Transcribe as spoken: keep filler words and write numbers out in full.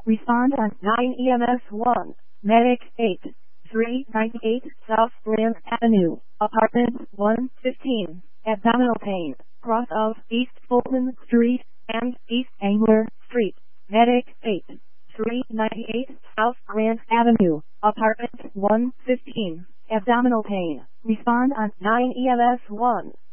Respond on nine E M S one. Medic eight. three ninety-eight South Grand Avenue, Apartment one fifteen. Abdominal pain, cross of East Fulton Street and East Angler Street. Medic eight. three ninety-eight South Grand Avenue, Apartment one fifteen. Abdominal pain. Respond on nine E M S one.